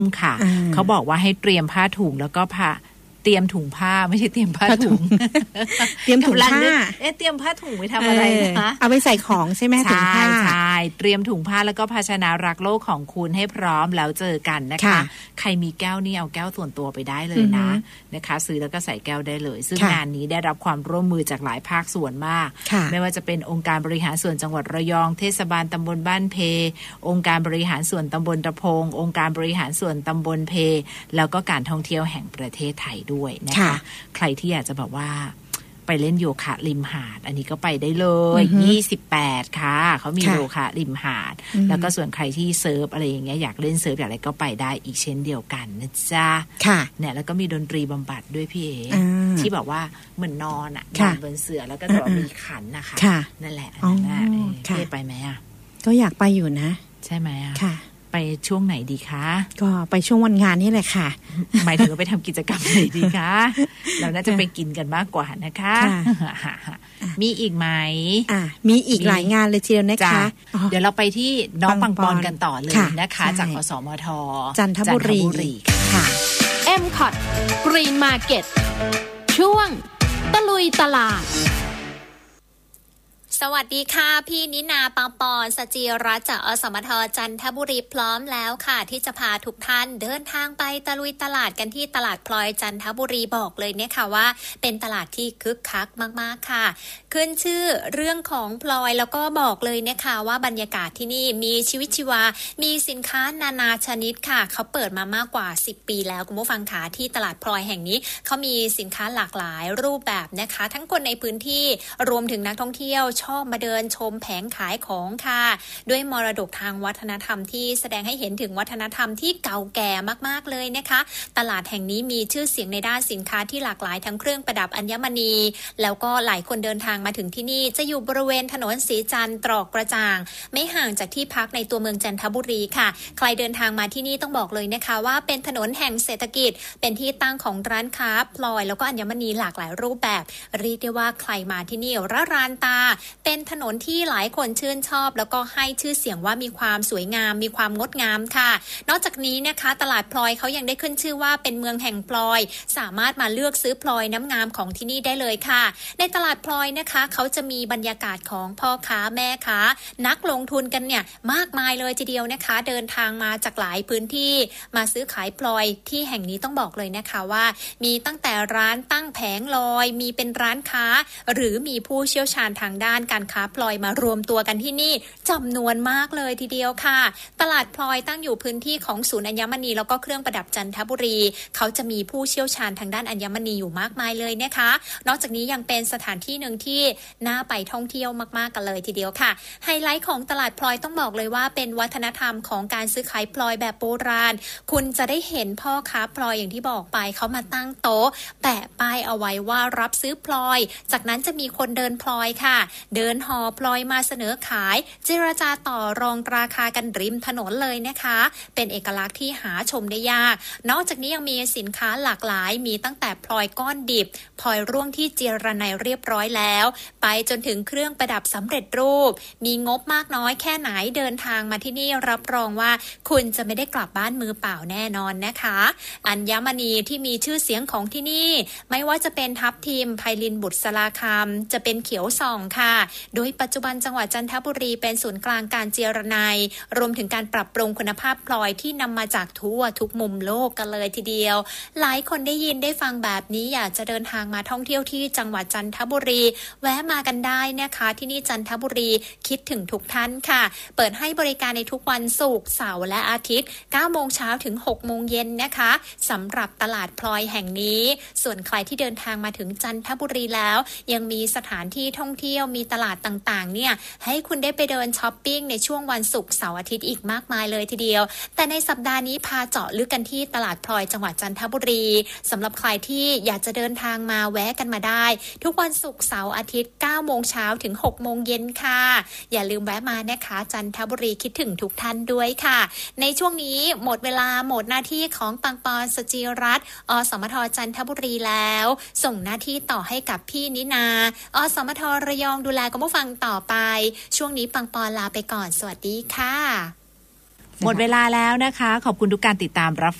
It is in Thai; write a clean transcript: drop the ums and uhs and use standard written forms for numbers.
ค่ะเขาบอกว่าให้เตรียมผ้าถุงแล้วก็เตรียมถุงผ้าไม่ใช่เตรียมผ้าถุงเตรียมถุงผ้าเตรียมผ้าถุงไว้ทำอะไรคะเอาไปใส่ของใช่ไหมถุงผ้าใช่เตรียมถุงผ้าแล้วก็ภาชนะรักโลกของคุณให้พร้อมแล้วเจอกันนะคะใครมีแก้วนี่เอาแก้วส่วนตัวไปได้เลยนะคะซื้อแล้วก็ใส่แก้วได้เลยซึ่งงานนี้ได้รับความร่วมมือจากหลายภาคส่วนมากไม่ว่าจะเป็นองค์การบริหารส่วนจังหวัดระยองเทศบาลตำบลบ้านเพองค์การบริหารส่วนตำบลตะพงองค์การบริหารส่วนตำบลเพแล้วก็การท่องเที่ยวแห่งประเทศไทยด้วยนะคะใครที่อยากจะแบบว่าไปเล่นโยคะริมหาดอันนี้ก็ไปได้เลย28ค่ะเขามีโยคะริมหาดแล้วก็ส่วนใครที่เซิร์ฟอะไรอย่างเงี้ยอยากเล่นเซิร์ฟอยากอะไรก็ไปได้อีกเช่นเดียวกันนะจ๊ะเนี่ยแล้วก็มีดนตรีบำบัดด้วยพี่เอที่แบบว่าเหมือนนอนบนเสื่อแล้วก็จะมีขันนะคะนั่นแหละพี่ไปไหมอ่ะก็อยากไปอยู่นะใช่ไหมอ่ะไปช่วงไหนดีคะก็ไปช่วงวันงานนี่แหละค่ะหมายถึงว่าไปทำกิจกรรมไหนดีคะเราน่าจะไปกินกันมากกว่านะคะมีอีกไหมมีอีกหลายงานเลยทีเดียวนะคะเดี๋ยวเราไปที่น้องปังปอนกันต่อเลยนะคะจากอสมทจันทบุรีค่ะ M-Cot Green Market ช่วงตะลุยตลาดสวัสดีค่ะพี่นินาปังปอนสจิรัตน์จากอสมทจันทบุรีพร้อมแล้วค่ะที่จะพาทุกท่านเดินทางไปตะลุยตลาดกันที่ตลาดพลอยจันทบุรีบอกเลยเนี่ยค่ะว่าเป็นตลาดที่คึกคักมากๆค่ะขึ้นชื่อเรื่องของพลอยแล้วก็บอกเลยเนี่ยค่ะว่าบรรยากาศที่นี่มีชีวิตชีวามีสินค้านานาชนิดค่ะเขาเปิดมามากกว่า10ปีแล้วคุณผู้ฟังค่ะที่ตลาดพลอยแห่งนี้เขามีสินค้าหลากหลายรูปแบบนะคะทั้งคนในพื้นที่รวมถึงนักท่องเที่ยวชอบมาเดินชมแผงขายของค่ะด้วยมรดกทางวัฒนธรรมที่แสดงให้เห็นถึงวัฒนธรรมที่เก่าแก่มากๆเลยนะคะตลาดแห่งนี้มีชื่อเสียงในด้านสินค้าที่หลากหลายทั้งเครื่องประดับอัญมณีแล้วก็หลายคนเดินทางมาถึงที่นี่จะอยู่บริเวณถนนศรีจันทร์ตรอกกระจ่างไม่ห่างจากที่พักในตัวเมืองจันทบุรีค่ะใครเดินทางมาที่นี่ต้องบอกเลยนะคะว่าเป็นถนนแห่งเศรษฐกิจเป็นที่ตั้งของร้านค้าพลอยแล้วก็อัญมณีหลากหลายรูปแบบเรียกได้ว่าใครมาที่นี่ระรานตาเป็นถนนที่หลายคนชื่นชอบแล้วก็ให้ชื่อเสียงว่ามีความสวยงามมีความงดงามค่ะนอกจากนี้นะคะตลาดพลอยเขายังได้ขึ้นชื่อว่าเป็นเมืองแห่งพลอยสามารถมาเลือกซื้อพลอยน้ำงามของที่นี่ได้เลยค่ะในตลาดพลอยนะคะเขาจะมีบรรยากาศของพ่อค้าแม่ค้านักลงทุนกันเนี่ยมากมายเลยทีเดียวนะคะเดินทางมาจากหลายพื้นที่มาซื้อขายพลอยที่แห่งนี้ต้องบอกเลยนะคะว่ามีตั้งแต่ร้านตั้งแผงลอยมีเป็นร้านค้าหรือมีผู้เชี่ยวชาญทางด้านการค้าพลอยมารวมตัวกันที่นี่จำนวนมากเลยทีเดียวค่ะตลาดพลอยตั้งอยู่พื้นที่ของศูนย์อัญมณีแล้วก็เครื่องประดับจันทบุรีเขาจะมีผู้เชี่ยวชาญทางด้านอัญมณีอยู่มากมายเลยนะคะนอกจากนี้ยังเป็นสถานที่หนึ่งที่น่าไปท่องเที่ยวมากๆกันเลยทีเดียวค่ะไฮไลท์ของตลาดพลอยต้องบอกเลยว่าเป็นวัฒนธรรมของการซื้อขายพลอยแบบโบราณคุณจะได้เห็นพ่อค้าพลอยอย่างที่บอกไปเขามาตั้งโต๊ะแปะป้ายเอาไว้ว่ารับซื้อพลอยจากนั้นจะมีคนเดินพลอยค่ะเดินห่อพลอยมาเสนอขายเจรจาต่อรองราคากันริมถนนเลยนะคะเป็นเอกลักษณ์ที่หาชมได้ยากนอกจากนี้ยังมีสินค้าหลากหลายมีตั้งแต่พลอยก้อนดิบพลอยร่วงที่เจรไนเรียบร้อยแล้วไปจนถึงเครื่องประดับสำเร็จรูปมีงบมากน้อยแค่ไหนเดินทางมาที่นี่รับรองว่าคุณจะไม่ได้กลับบ้านมือเปล่าแน่นอนนะคะอัญมณีที่มีชื่อเสียงของที่นี่ไม่ว่าจะเป็นทับทิมไพลินบุษราคำจะเป็นเขียวส่องค่ะโดยปัจจุบันจังหวัดจันทบุรีเป็นศูนย์กลางการเจรไนรวมถึงการปรับปรุงคุณภาพพลอยที่นำมาจากทั่วทุกมุมโลกกันเลยทีเดียวหลายคนได้ยินได้ฟังแบบนี้อยากจะเดินทางมาท่องเที่ยวที่จังหวัดจันทบุรีแวะมากันได้นะคะที่นี่จันทบุรีคิดถึงทุกท่านค่ะเปิดให้บริการในทุกวันศุกร์เสาร์และอาทิตย์ 9 โมงเช้าถึง 6 โมงเย็นนะคะสำหรับตลาดพลอยแห่งนี้ส่วนใครที่เดินทางมาถึงจันทบุรีแล้วยังมีสถานที่ท่องเที่ยวมีตลาดต่างๆเนี่ยให้คุณได้ไปเดินช้อปปิ้งในช่วงวันศุกร์เสาร์อาทิตย์อีกมากมายเลยทีเดียวแต่ในสัปดาห์นี้พาเจาะลึกกันที่ตลาดพลอยจังหวัดจันทบุรีสำหรับใครที่อยากจะเดินทางมาแวะกันมาได้ทุกวันศุกร์เสาร์อาทิตย์ 9 โมงเช้าถึง 6 โมงเย็นค่ะอย่าลืมแวะมานะคะจันทบุรีคิดถึงทุกท่านด้วยค่ะในช่วงนี้หมดเวลาหมดหน้าที่ของปังปอนสจิรัตน์อสมทจันทบุรีแล้วส่งหน้าที่ต่อให้กับพี่นินาอสมทระยองดูแลคุณผู้ฟังต่อไปช่วงนี้ปังปอนลาไปก่อนสวัสดีค่ะหมดเวลาแล้วนะคะขอบคุณทุกการติดตามรับ